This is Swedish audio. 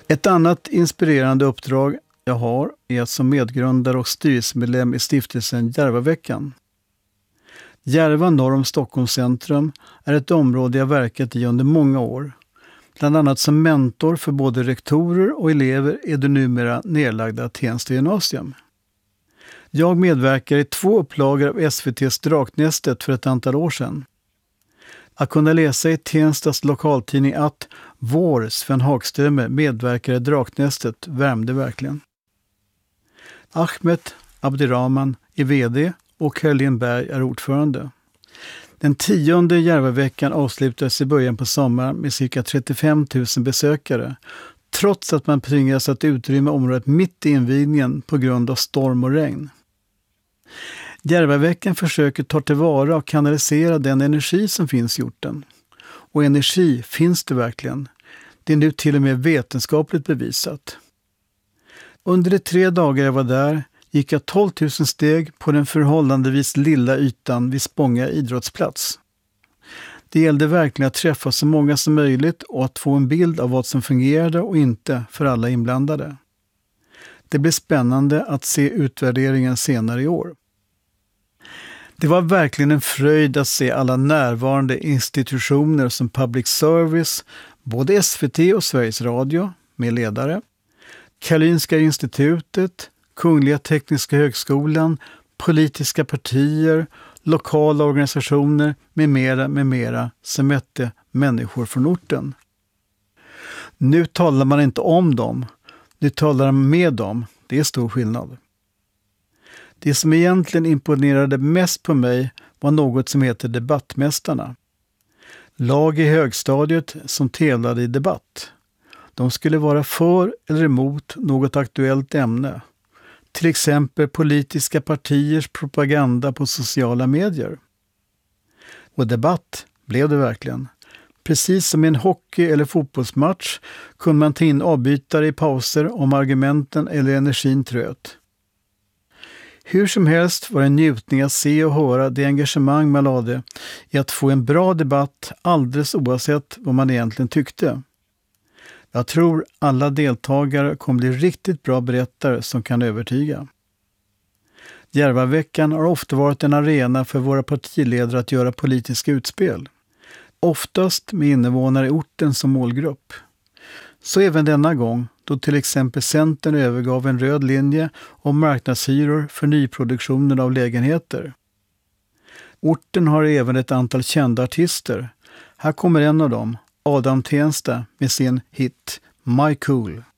Ett annat inspirerande uppdrag jag har är att som medgrundare och styrelsemedlem i stiftelsen Järvaveckan. Järva norr om Stockholms centrum är ett område jag verkat i under många år. Bland annat som mentor för både rektorer och elever är det numera nedlagda Tensta gymnasium. Jag medverkar i 2 upplagor av SVT:s Draknästet för ett antal år sedan. Att kunna läsa i Tenstas lokaltidning att vår Sven Hagströmer medverkar i Draknästet värmde verkligen. Ahmed Abdirahman är vd och Caroline Berg är ordförande. Den 10:e Järvaveckan avslutades i början på sommaren med cirka 35 000 besökare, trots att man tvingades att utrymma området mitt i invigningen på grund av storm och regn. Järvaveckan försöker ta tillvara och kanalisera den energi som finns i orten. Och energi finns det verkligen. Det är nu till och med vetenskapligt bevisat. Under de 3 dagar jag var där gick jag 12 000 steg på den förhållandevis lilla ytan vid Spånga idrottsplats. Det gällde verkligen att träffa så många som möjligt och att få en bild av vad som fungerade och inte för alla inblandade. Det blir spännande att se utvärderingen senare i år. Det var verkligen en fröjd att se alla närvarande institutioner som public service, både SVT och Sveriges Radio med ledare, Karolinska institutet, Kungliga Tekniska högskolan, politiska partier, lokala organisationer med mera som mötte människor från orten. Nu talar man inte om dem, nu talar man med dem. Det är stor skillnad. Det som egentligen imponerade mest på mig var något som heter Debattmästarna. Lag i högstadiet som tävlade i debatt. De skulle vara för eller emot något aktuellt ämne. Till exempel politiska partiers propaganda på sociala medier. Och debatt blev det verkligen. Precis som i en hockey- eller fotbollsmatch kunde man ta in avbytare i pauser om argumenten eller energin tröt. Hur som helst var det en njutning att se och höra det engagemang man lade i att få en bra debatt alldeles oavsett vad man egentligen tyckte. Jag tror alla deltagare kommer bli riktigt bra berättare som kan övertyga. Järvaveckan har ofta varit en arena för våra partiledare att göra politiska utspel. Oftast med invånare i orten som målgrupp. Så även denna gång då till exempel Centern övergav en röd linje om marknadshyror för nyproduktionen av lägenheter. Orten har även ett antal kända artister. Här kommer en av dem, Adam Tensta, med sin hit My Cool.